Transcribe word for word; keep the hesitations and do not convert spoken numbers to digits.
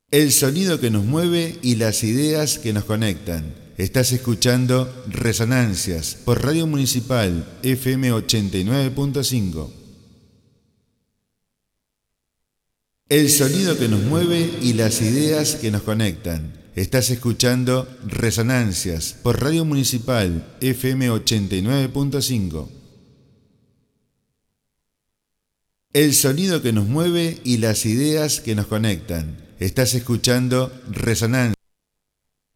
El sonido que nos mueve y las ideas que nos conectan. Estás escuchando Resonancias por Radio Municipal F M ochenta y nueve punto cinco. El sonido que nos mueve y las ideas que nos conectan. Estás escuchando Resonancias por Radio Municipal F M ochenta y nueve punto cinco. El sonido que nos mueve y las ideas que nos conectan. Estás escuchando Resonancias.